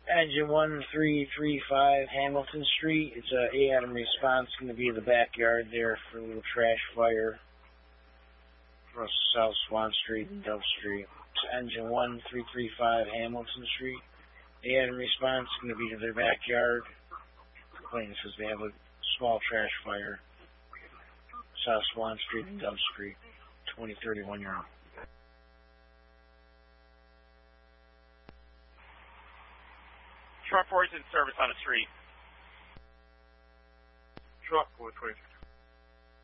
Engine 1335 Hamilton Street. It's a AADM response. Going to be in the backyard there for a little trash fire across South Swan Street and Dove Street. It's Engine 1335 Hamilton Street. AADM response. Going to be to their backyard. Complaint says they have a small trash fire. South Swan Street and Dove Street. 2031 euro. Truck 4 is in service on the street. Truck 423.